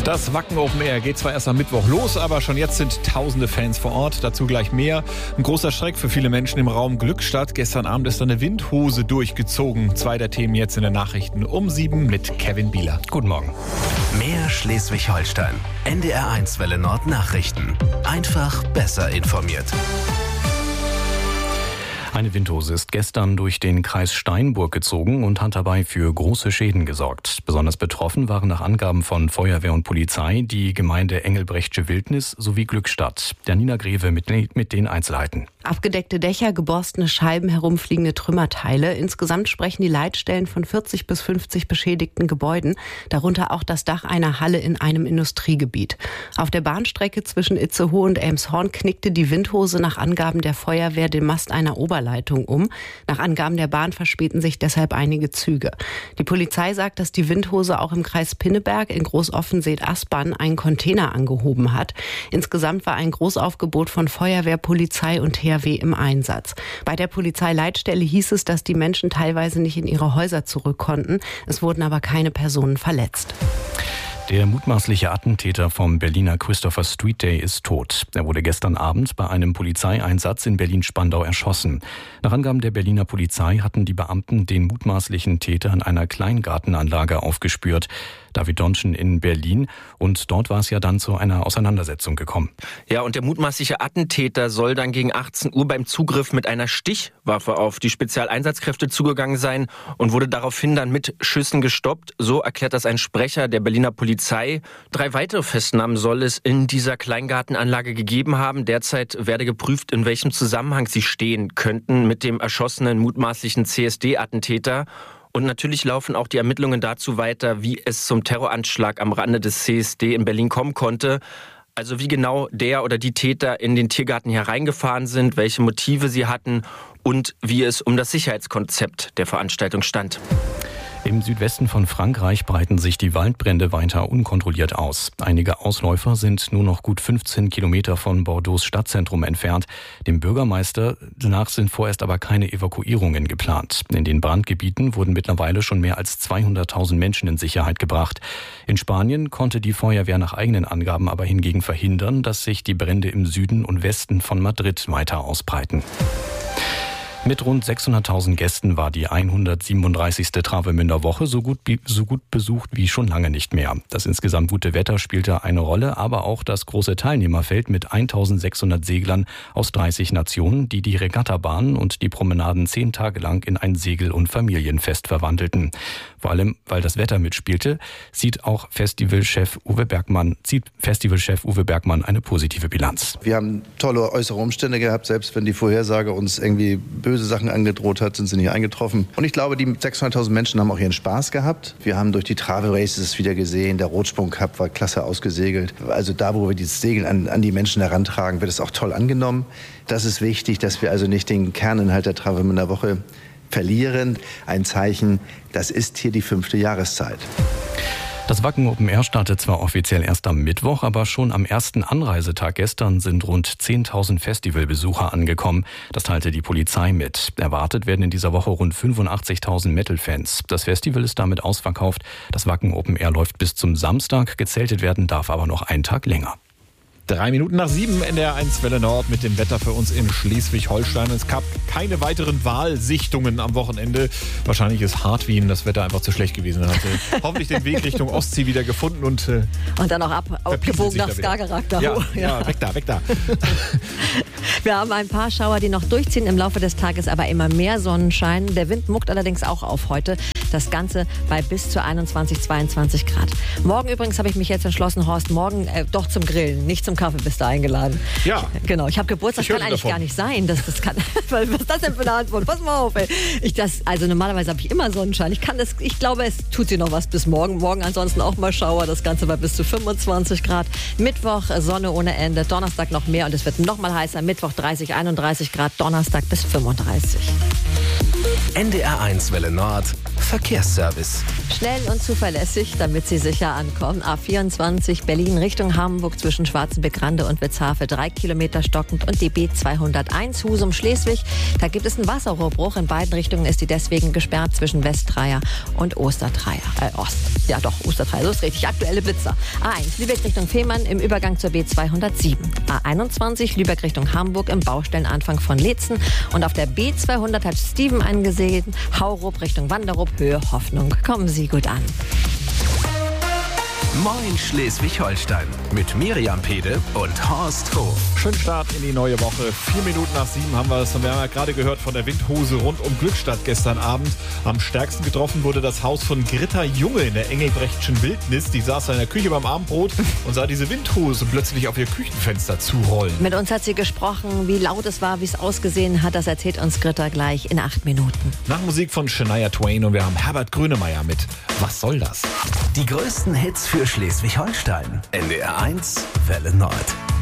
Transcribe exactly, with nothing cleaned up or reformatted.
Das Wacken Open Air geht zwar erst am Mittwoch los, aber schon jetzt sind tausende Fans vor Ort. Dazu gleich mehr. Ein großer Schreck für viele Menschen im Raum Glückstadt. Gestern Abend ist eine Windhose durchgezogen. Zwei der Themen jetzt in den Nachrichten um sieben mit Kevin Bieler. Guten Morgen. Mehr Schleswig-Holstein. N D R eins Welle Nord Nachrichten. Einfach besser informiert. Eine Windhose ist gestern durch den Kreis Steinburg gezogen und hat dabei für große Schäden gesorgt. Besonders betroffen waren nach Angaben von Feuerwehr und Polizei die Gemeinde Engelbrechtsche Wildnis sowie Glückstadt. Janina Greve mit, mit den Einzelheiten. Abgedeckte Dächer, geborstene Scheiben, herumfliegende Trümmerteile. Insgesamt sprechen die Leitstellen von vierzig bis fünfzig beschädigten Gebäuden, darunter auch das Dach einer Halle in einem Industriegebiet. Auf der Bahnstrecke zwischen Itzehoe und Elmshorn knickte die Windhose nach Angaben der Feuerwehr den Mast einer Oberleitung um. Nach Angaben der Bahn verspäten sich deshalb einige Züge. Die Polizei sagt, dass die Windhose auch im Kreis Pinneberg in Großoffenseet-Aspern einen Container angehoben hat. Insgesamt war ein Großaufgebot von Feuerwehr, Polizei und T H W im Einsatz. Bei der Polizeileitstelle hieß es, dass die Menschen teilweise nicht in ihre Häuser zurück konnten. Es wurden aber keine Personen verletzt. Der mutmaßliche Attentäter vom Berliner Christopher Street Day ist tot. Er wurde gestern Abend bei einem Polizeieinsatz in Berlin-Spandau erschossen. Nach Angaben der Berliner Polizei hatten die Beamten den mutmaßlichen Täter in einer Kleingartenanlage aufgespürt. David Donschen in Berlin. Und dort war es ja dann zu einer Auseinandersetzung gekommen. Ja, und der mutmaßliche Attentäter soll dann gegen achtzehn Uhr beim Zugriff mit einer Stichwaffe auf die Spezialeinsatzkräfte zugegangen sein und wurde daraufhin dann mit Schüssen gestoppt. So erklärt das ein Sprecher der Berliner Polizei. Drei weitere Festnahmen soll es in dieser Kleingartenanlage gegeben haben. Derzeit werde geprüft, in welchem Zusammenhang sie stehen könnten mit dem erschossenen mutmaßlichen C S D-Attentäter. Und natürlich laufen auch die Ermittlungen dazu weiter, wie es zum Terroranschlag am Rande des C S D in Berlin kommen konnte. Also wie genau der oder die Täter in den Tiergarten hereingefahren sind, welche Motive sie hatten und wie es um das Sicherheitskonzept der Veranstaltung stand. Im Südwesten von Frankreich breiten sich die Waldbrände weiter unkontrolliert aus. Einige Ausläufer sind nur noch gut fünfzehn Kilometer von Bordeaux Stadtzentrum entfernt. Dem Bürgermeister nach sind vorerst aber keine Evakuierungen geplant. In den Brandgebieten wurden mittlerweile schon mehr als zweihunderttausend Menschen in Sicherheit gebracht. In Spanien konnte die Feuerwehr nach eigenen Angaben aber hingegen verhindern, dass sich die Brände im Süden und Westen von Madrid weiter ausbreiten. Mit rund sechshunderttausend Gästen war die hundertsiebenunddreißigste Travemünder Woche so gut, so gut besucht wie schon lange nicht mehr. Das insgesamt gute Wetter spielte eine Rolle, aber auch das große Teilnehmerfeld mit eintausendsechshundert Seglern aus dreißig Nationen, die die Regattabahnen und die Promenaden zehn Tage lang in ein Segel- und Familienfest verwandelten. Vor allem, weil das Wetter mitspielte, sieht auch Festivalchef Uwe Bergmann, zieht Festivalchef Uwe Bergmann eine positive Bilanz. Wir haben tolle äußere Umstände gehabt, selbst wenn die Vorhersage uns irgendwie böse Sachen angedroht hat, sind sie nicht eingetroffen. Und ich glaube, die sechshunderttausend Menschen haben auch ihren Spaß gehabt. Wir haben durch die Travel Races wieder gesehen, der Rotsprung Cup war klasse ausgesegelt. Also da, wo wir dieses Segeln an, an die Menschen herantragen, wird es auch toll angenommen. Das ist wichtig, dass wir also nicht den Kerninhalt der Travemünder Woche verlieren. Ein Zeichen, das ist hier die fünfte Jahreszeit. Das Wacken Open Air startet zwar offiziell erst am Mittwoch, aber schon am ersten Anreisetag gestern sind rund zehntausend Festivalbesucher angekommen. Das teilte die Polizei mit. Erwartet werden in dieser Woche rund fünfundachtzigtausend Metal-Fans. Das Festival ist damit ausverkauft. Das Wacken Open Air läuft bis zum Samstag. Gezeltet werden darf aber noch einen Tag länger. Drei Minuten nach sieben in der eins Welle Nord mit dem Wetter für uns in Schleswig-Holstein. Es gab keine weiteren Wahlsichtungen am Wochenende. Wahrscheinlich ist Hartwien das Wetter einfach zu schlecht gewesen. Er hatte hoffentlich den Weg Richtung Ostsee wieder gefunden und äh, und dann auch ab, abgebogen nach Skagerrak. Da ja, hoch. Ja. ja, weg da, weg da. Wir haben ein paar Schauer, die noch durchziehen im Laufe des Tages, aber immer mehr Sonnenschein. Der Wind muckt allerdings auch auf heute. Das Ganze bei bis zu einundzwanzig, zweiundzwanzig Grad. Morgen übrigens habe ich mich jetzt entschlossen, Horst, morgen äh, doch zum Grillen, nicht zum Kaffee bist du eingeladen. Ja. Genau, ich habe Geburtstag, ich kann eigentlich davon. gar nicht sein. Dass das kann, was ist das denn für eine Antwort? Pass mal auf, ey. Ich das, also normalerweise habe ich immer Sonnenschein. Ich kann das, ich glaube, es tut sich noch was bis morgen. Morgen ansonsten auch mal Schauer. Das Ganze bei bis zu fünfundzwanzig Grad. Mittwoch Sonne ohne Ende. Donnerstag noch mehr und es wird noch mal heißer. Mittwoch dreißig, einunddreißig Grad. Donnerstag bis fünfunddreißig. N D R eins Welle Nord, Verkehrsservice. Schnell und zuverlässig, damit Sie sicher ankommen. A vierundzwanzig Berlin Richtung Hamburg zwischen Schwarzenbeck-Rande und Witzhafe drei Kilometer stockend und die B zweihunderteins Husum-Schleswig. Da gibt es einen Wasserrohrbruch. In beiden Richtungen ist die deswegen gesperrt zwischen Westtreier und Ostertreier. Äh, Ost. Ja doch, Ostertreier, so ist richtig. Aktuelle Blitzer. A eins Lübeck Richtung Fehmarn im Übergang zur B zweihundertsieben. A einundzwanzig Lübeck Richtung Hamburg im Baustellenanfang von Leetzen. Und auf der B zweihundert hat Steven angesehen. Haurup Richtung Wanderup, Höhe Hoffnung. Kommen Sie gut an. Moin Schleswig-Holstein mit Miriam Pede und Horst Hof. Schönen Start in die neue Woche. Vier Minuten nach sieben haben wir es. Und wir haben ja gerade gehört von der Windhose rund um Glückstadt gestern Abend. Am stärksten getroffen wurde das Haus von Gritta Junge in der Engelbrechtschen Wildnis. Die saß in der Küche beim Abendbrot und sah diese Windhose plötzlich auf ihr Küchenfenster zurollen. Mit uns hat sie gesprochen, wie laut es war, wie es ausgesehen hat. Das erzählt uns Gritta gleich in acht Minuten. Nach Musik von Shania Twain und wir haben Herbert Grönemeyer mit Was soll das? Die größten Hits für Schleswig-Holstein. N D R eins Welle Nord.